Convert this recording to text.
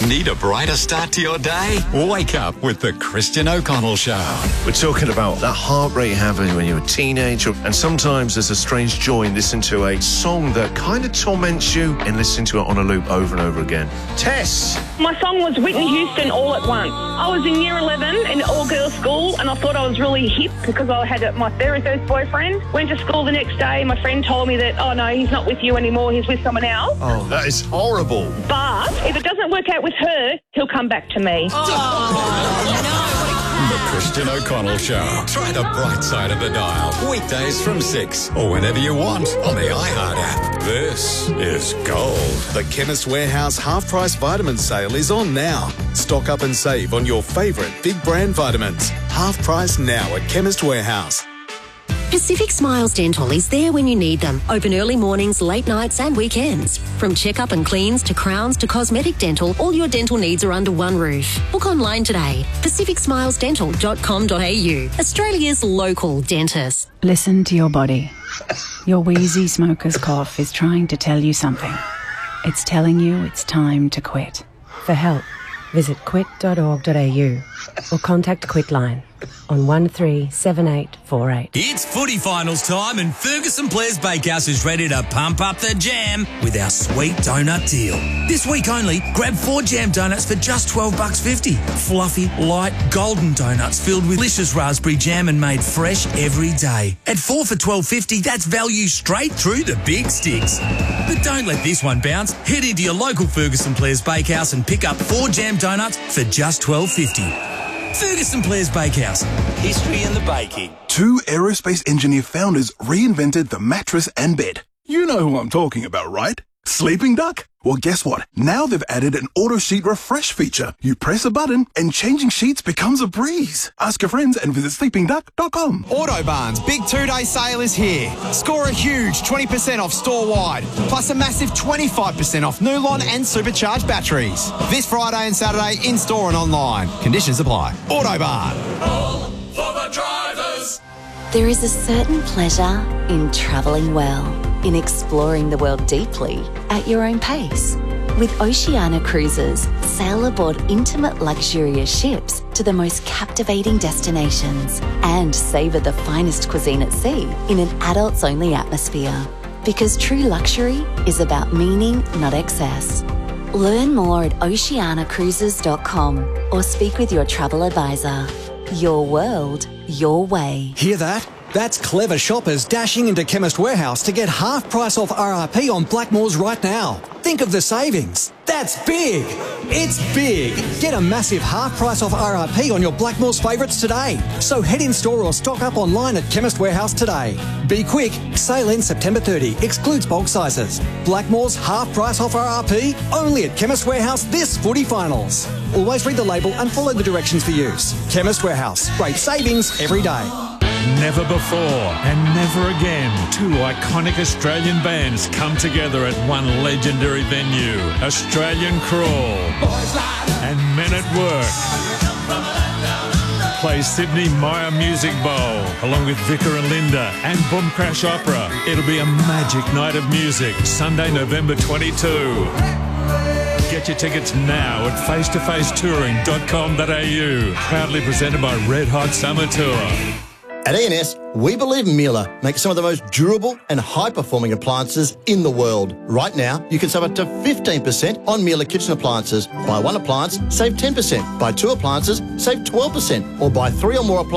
Need a brighter start to your day? Wake up with the Christian O'Connell Show. We're talking about that heart rate having when you're a teenager, and sometimes there's a strange joy in listening to a song that kind of torments you and listening to it on a loop over and over again. Tess! My song was Whitney Houston, All at Once. I was in year 11 in all-girls school, and I thought I was really hip because I had my very first boyfriend. Went to school the next day, my friend told me that, oh no, he's not with you anymore, he's with someone else. Oh, that is horrible. But if it doesn't work out with her, he'll come back to me. The Christian O'Connell Show. Try the bright side of the dial. Weekdays from 6 or whenever you want on the iHeart app. This is gold. The Chemist Warehouse half-price vitamin sale is on now. Stock up and save on your favourite big brand vitamins. Half price now at Chemist Warehouse. Pacific Smiles Dental is there when you need them. Open early mornings, late nights and weekends. From checkup and cleans to crowns to cosmetic dental, all your dental needs are under one roof. Book online today. pacificsmilesdental.com.au. Australia's local dentist. Listen to your body. Your wheezy smoker's cough is trying to tell you something. It's telling you it's time to quit. For help, visit quit.org.au or contact Quitline on 137848. It's footy finals time and Ferguson Blair's Bakehouse is ready to pump up the jam with our sweet donut deal. This week only, grab 4 jam donuts for just $12.50. Fluffy, light, golden donuts filled with delicious raspberry jam and made fresh every day. At 4 for $12.50, that's value straight through the big sticks. But don't let this one bounce. Head into your local Ferguson Blair's Bakehouse and pick up 4 jam donuts for just $12.50. Ferguson Blair's Bakehouse. History in the baking. 2 aerospace engineer founders reinvented the mattress and bed. You know who I'm talking about, right? Sleeping Duck? Well, guess what? Now they've added an auto sheet refresh feature. You press a button and changing sheets becomes a breeze. Ask your friends and visit sleepingduck.com. Autobarn's big 2-day sale is here. Score a huge 20% off store-wide, plus a massive 25% off Nulon and supercharged batteries. This Friday and Saturday in-store and online. Conditions apply. Autobarn. All for the drivers. There is a certain pleasure in travelling well, in exploring the world deeply at your own pace. With Oceania Cruises, sail aboard intimate luxurious ships to the most captivating destinations and savour the finest cuisine at sea in an adults-only atmosphere. Because true luxury is about meaning, not excess. Learn more at oceanacruises.com or speak with your travel advisor. Your world, your way. Hear that? That's clever shoppers dashing into Chemist Warehouse to get half price off RRP on Blackmores right now. Think of the savings. That's big. It's big. Get a massive half price off RRP on your Blackmores favourites today. So head in store or stock up online at Chemist Warehouse today. Be quick. Sale ends September 30. Excludes bulk sizes. Blackmores half price off RRP only at Chemist Warehouse this footy finals. Always read the label and follow the directions for use. Chemist Warehouse. Great savings every day. Never before and never again, 2 iconic Australian bands come together at one legendary venue. Australian Crawl and Men at Work play Sydney Myer Music Bowl along with Vicar and Linda and Boom Crash Opera. It'll be a magic night of music, Sunday, November 22. Get your tickets now at facetofacetouring.com.au. Proudly presented by Red Hot Summer Tour. At E&S, we believe Miele makes some of the most durable and high-performing appliances in the world. Right now, you can save up to 15% on Miele kitchen appliances. Buy 1 appliance, save 10%. Buy 2 appliances, save 12%. Or buy 3 or more appliances.